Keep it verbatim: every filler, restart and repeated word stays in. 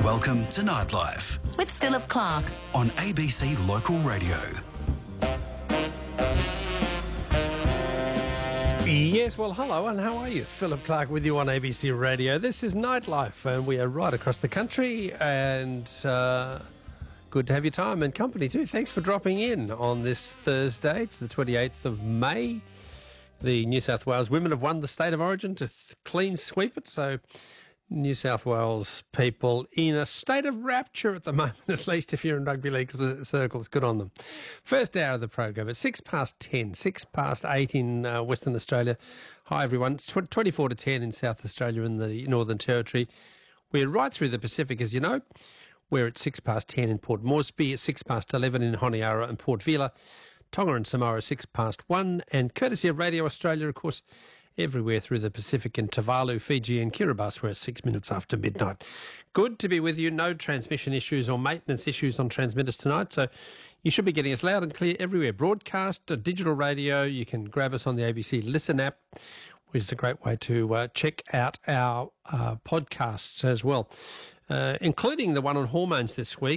Welcome to Nightlife with Philip Clark on A B C Local Radio. Yes, well, hello, and how are you? Philip Clark with you on A B C Radio. This is Nightlife, and we are right across the country, and uh, good to have your time and company too. Thanks for dropping in on this Thursday. It's the twenty-eighth of May. The New South Wales women have won the State of Origin to th- clean sweep it, so New South Wales people in a state of rapture at the moment, at least if you're in rugby league circles. Good on them. First hour of the program at six past ten, six past eight in uh, Western Australia. Hi everyone. It's tw- twenty-four to ten in South Australia and the Northern Territory. We're right through the Pacific, as you know. We're at six past ten in Port Moresby, at six past eleven in Honiara and Port Vila, Tonga and Samoa six past one, and courtesy of Radio Australia, of course, everywhere through the Pacific in Tuvalu, Fiji and Kiribati, we're six minutes after midnight. Good to be with you. No transmission issues or maintenance issues on transmitters tonight, so you should be getting us loud and clear everywhere. Broadcast, uh, digital radio, you can grab us on the A B C Listen app, which is a great way to uh, check out our uh, podcasts as well, uh, including the one on hormones this week.